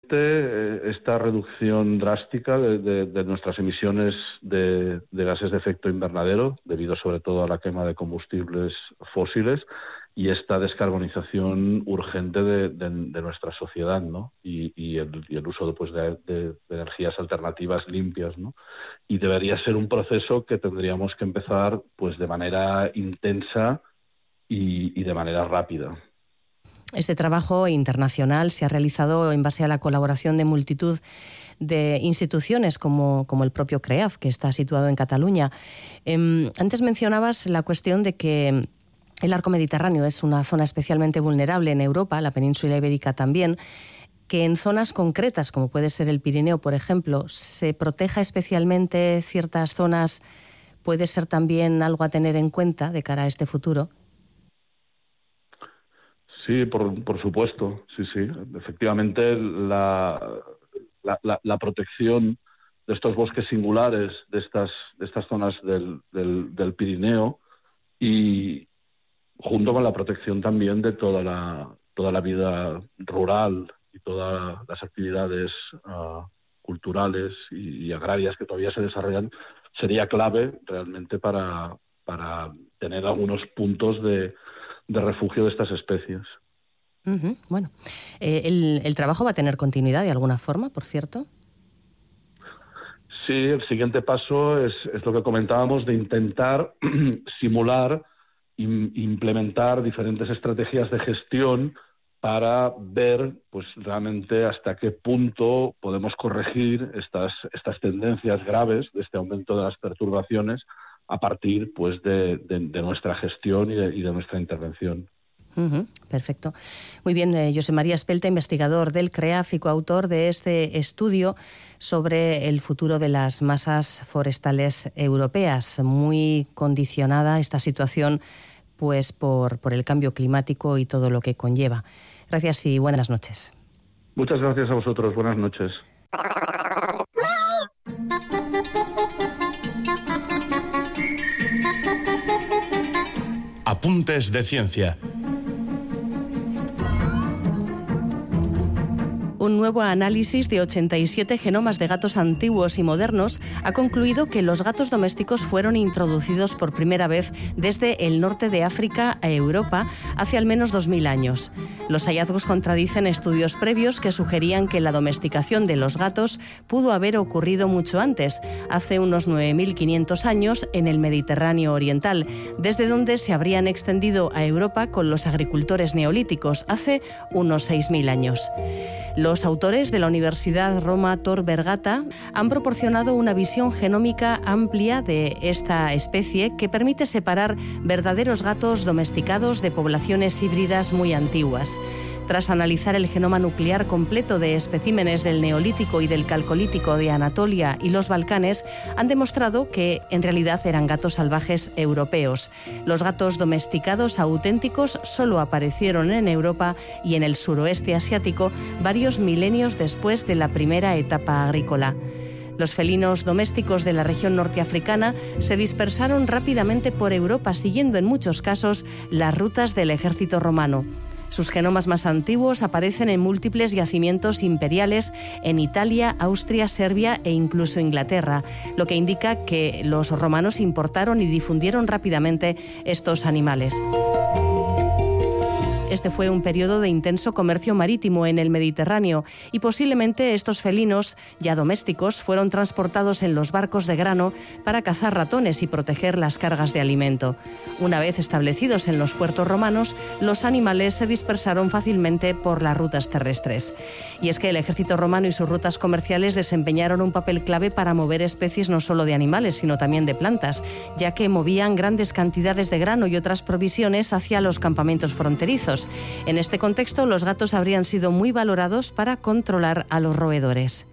Esta reducción drástica de nuestras emisiones de gases de efecto invernadero, debido sobre todo a la quema de combustibles fósiles, y esta descarbonización urgente de nuestra sociedad, ¿no? Y el uso pues, de energías alternativas limpias, ¿no? Y debería ser un proceso que tendríamos que empezar pues, de manera intensa y de manera rápida. Este trabajo internacional se ha realizado en base a la colaboración de multitud de instituciones como el propio CREAF, que está situado en Cataluña. Antes mencionabas la cuestión de que el arco mediterráneo es una zona especialmente vulnerable en Europa, la península ibérica también, que en zonas concretas, como puede ser el Pirineo, por ejemplo, se proteja especialmente ciertas zonas, ¿puede ser también algo a tener en cuenta de cara a este futuro? Sí, por supuesto, sí. Efectivamente, la protección de estos bosques singulares, de estas zonas del Pirineo, y junto con la protección también de toda la vida rural y todas las actividades culturales y agrarias que todavía se desarrollan, sería clave realmente para tener algunos puntos de refugio de estas especies. Uh-huh. Bueno, ¿el trabajo va a tener continuidad de alguna forma, por cierto? Sí, el siguiente paso es lo que comentábamos, de intentar simular e implementar diferentes estrategias de gestión para ver pues realmente hasta qué punto podemos corregir estas tendencias graves de este aumento de las perturbaciones a partir pues de nuestra gestión y de nuestra intervención. Uh-huh, perfecto. Muy bien, José María Espelta, investigador del CREAF y coautor de este estudio sobre el futuro de las masas forestales europeas, muy condicionada esta situación pues por el cambio climático y todo lo que conlleva. Gracias y buenas noches. Muchas gracias a vosotros. Buenas noches. Apuntes de ciencia. Un nuevo análisis de 87 genomas de gatos antiguos y modernos ha concluido que los gatos domésticos fueron introducidos por primera vez desde el norte de África a Europa hace al menos 2000 años. Los hallazgos contradicen estudios previos que sugerían que la domesticación de los gatos pudo haber ocurrido mucho antes, hace unos 9500 años en el Mediterráneo oriental, desde donde se habrían extendido a Europa con los agricultores neolíticos hace unos 6000 años. Los autores de la Universidad Roma Tor Vergata han proporcionado una visión genómica amplia de esta especie que permite separar verdaderos gatos domesticados de poblaciones híbridas muy antiguas. Tras analizar el genoma nuclear completo de especímenes del Neolítico y del Calcolítico de Anatolia y los Balcanes, han demostrado que en realidad eran gatos salvajes europeos. Los gatos domesticados auténticos solo aparecieron en Europa y en el suroeste asiático varios milenios después de la primera etapa agrícola. Los felinos domésticos de la región norteafricana se dispersaron rápidamente por Europa, siguiendo en muchos casos las rutas del ejército romano. Sus genomas más antiguos aparecen en múltiples yacimientos imperiales en Italia, Austria, Serbia e incluso Inglaterra, lo que indica que los romanos importaron y difundieron rápidamente estos animales. Este fue un periodo de intenso comercio marítimo en el Mediterráneo y posiblemente estos felinos, ya domésticos, fueron transportados en los barcos de grano para cazar ratones y proteger las cargas de alimento. Una vez establecidos en los puertos romanos, los animales se dispersaron fácilmente por las rutas terrestres. Y es que el ejército romano y sus rutas comerciales desempeñaron un papel clave para mover especies no solo de animales, sino también de plantas, ya que movían grandes cantidades de grano y otras provisiones hacia los campamentos fronterizos. En este contexto, los gatos habrían sido muy valorados para controlar a los roedores.